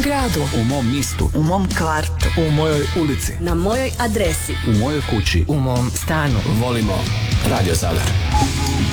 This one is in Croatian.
gradu. U mom mistu. U mom kvartu. U mojoj ulici. Na mojoj adresi. U mojoj kući. U mom stanu. Volimo Radio Zadar.